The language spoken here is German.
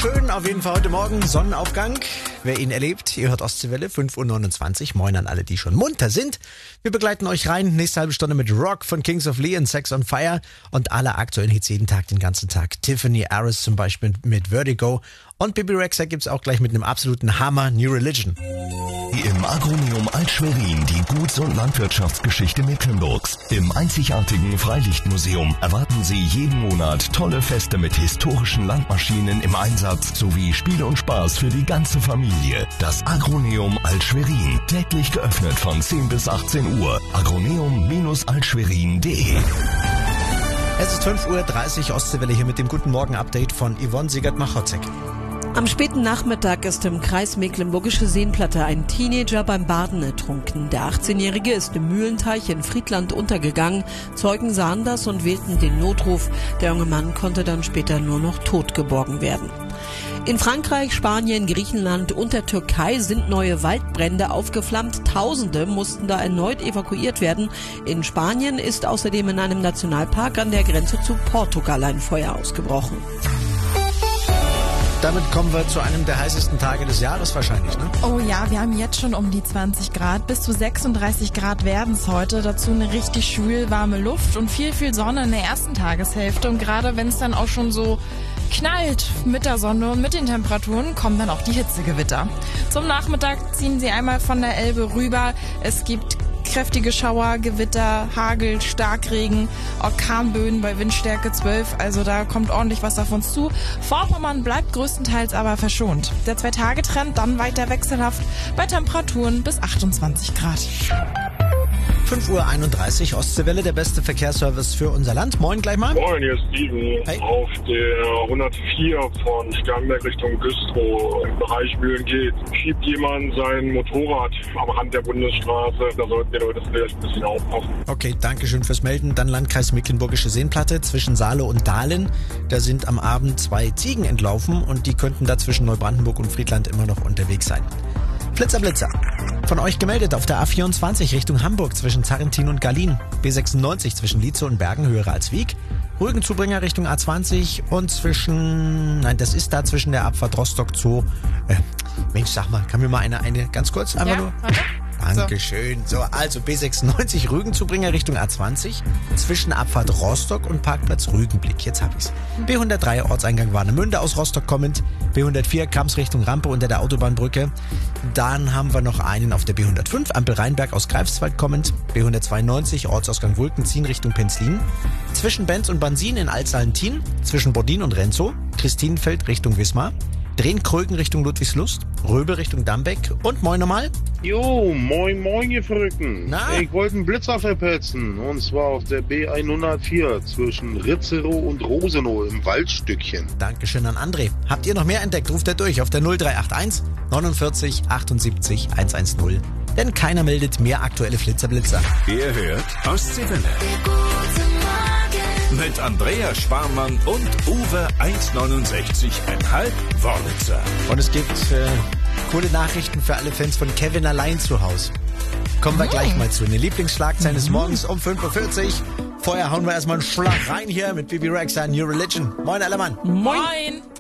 Schön auf jeden Fall heute Morgen, Sonnenaufgang. Wer ihn erlebt, ihr hört Ostseewelle, 5:29 Uhr. Moin an alle, die schon munter sind. Wir begleiten euch rein, nächste halbe Stunde mit Rock von Kings of Leon, Sex on Fire und alle aktuellen Hits jeden Tag, den ganzen Tag. Tiffany Harris zum Beispiel mit Vertigo und Bibi Rexha gibt's auch gleich mit einem absoluten Hammer, New Religion. Im Agroneum Alt-Schwerin die Guts- und Landwirtschaftsgeschichte Mecklenburgs. Im einzigartigen Freilichtmuseum erwarten Sie jeden Monat tolle Feste mit historischen Landmaschinen im Einsatz sowie Spiele und Spaß für die ganze Familie. Das Agroneum Alt-Schwerin, täglich geöffnet von 10 bis 18 Uhr. agroneum-altschwerin.de. Es ist 5:30 Uhr, Ostseewelle hier mit dem Guten Morgen-Update von Yvonne Siegert-Machotzek. Am späten Nachmittag ist im Kreis Mecklenburgische Seenplatte ein Teenager beim Baden ertrunken. Der 18-Jährige ist im Mühlenteich in Friedland untergegangen. Zeugen sahen das und wählten den Notruf. Der junge Mann konnte dann später nur noch tot geborgen werden. In Frankreich, Spanien, Griechenland und der Türkei sind neue Waldbrände aufgeflammt. Tausende mussten da erneut evakuiert werden. In Spanien ist außerdem in einem Nationalpark an der Grenze zu Portugal ein Feuer ausgebrochen. Damit kommen wir zu einem der heißesten Tage des Jahres wahrscheinlich, ne? Oh ja, wir haben jetzt schon um die 20 Grad. Bis zu 36 Grad werden es heute. Dazu eine richtig schwül warme Luft und viel Sonne in der ersten Tageshälfte. Und gerade wenn es dann auch schon so knallt mit der Sonne und mit den Temperaturen, kommen dann auch die Hitzegewitter. Zum Nachmittag ziehen sie einmal von der Elbe rüber. Es gibt kräftige Schauer, Gewitter, Hagel, Starkregen, Orkanböen bei Windstärke 12, also da kommt ordentlich was auf uns zu. Vorpommern bleibt größtenteils aber verschont. Der 2-Tage-Trend dann weiter wechselhaft bei Temperaturen bis 28 Grad. 5:31 Uhr, Ostseewelle, der beste Verkehrsservice für unser Land. Moin gleich mal. Moin, hier ist Steven. Hey. Auf der 104 von Sternberg Richtung Güstrow im Bereich Mühlen geht, schiebt jemand sein Motorrad am Rand der Bundesstraße. Da sollten die Leute vielleicht ein bisschen aufpassen. Okay, danke schön fürs Melden. Dann Landkreis Mecklenburgische Seenplatte zwischen Saale und Dahlen. Da sind am Abend 2 Ziegen entlaufen und die könnten da zwischen Neubrandenburg und Friedland immer noch unterwegs sein. Blitzer. Von euch gemeldet auf der A24 Richtung Hamburg zwischen Zarrentin und Gallien. B96 zwischen Lietze und Bergen, höhere als Wieg. Rügenzubringer Richtung A20 und zwischen der Abfahrt Rostock Zoo. Mensch, sag mal, kann mir mal eine ganz kurz einfach nur... Warte. Dankeschön. So, also B96 Rügenzubringer Richtung A20 zwischen Abfahrt Rostock und Parkplatz Rügenblick. Jetzt hab ich's. B103 Ortseingang Warnemünde aus Rostock kommend. B104 Kamps Richtung Rampe unter der Autobahnbrücke. Dann haben wir noch einen auf der B105 Ampel Rheinberg aus Greifswald kommend. B192 Ortsausgang Wulkenzien Richtung Penzlin. Zwischen Benz und Bansin in Altsalentin. Zwischen Bordin und Renzow. Christinenfeld Richtung Wismar. Drehen-Krögen Richtung Ludwigslust, Röbel Richtung Dambeck und moin nochmal. Jo, moin, ihr Verrückten. Na? Ich wollte einen Blitzer verpetzen. Und zwar auf der B104 zwischen Ritzerow und Rosenow im Waldstückchen. Dankeschön an André. Habt ihr noch mehr entdeckt, ruft er durch auf der 0381 49 78 110. Denn keiner meldet mehr aktuelle Flitzer-Blitzer. Ihr hört Ostseewelle. Mit Andrea Sparmann und Uwe 1,69,5 Wörlitzer. Und es gibt coole Nachrichten für alle Fans von Kevin allein zu Hause. Kommen wir gleich mal zu. Eine Lieblingsschlagzeile des Morgens um 5:40 Uhr. Vorher hauen wir erstmal einen Schlag rein hier mit Bibi Rexha, New Religion. Moin, Allermann. Moin.